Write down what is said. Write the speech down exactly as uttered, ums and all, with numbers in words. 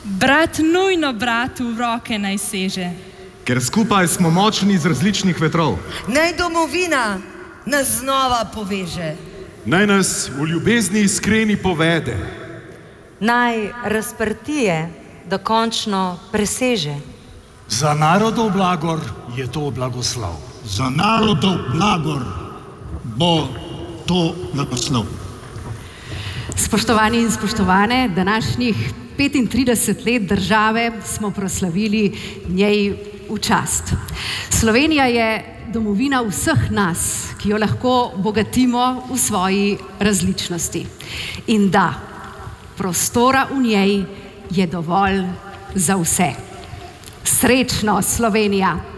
Brat nujno bratu v roke naj seže. Ker skupaj smo močni iz različnih vetrov. Naj domovina nas znova poveže. Naj nas v ljubezni iskreni povede. Naj razprtije dokončno preseže. Za narodov blagor je to blagoslov. Za narodov blagor bo to blagoslov. Spoštovani in spoštovane, današnjih petintrideset let države smo proslavili njej v čast. Slovenija je domovina vseh nas, ki jo lahko bogatimo v svoji različnosti. In da, prostora v njej je dovolj za vse. Srečno, Slovenija!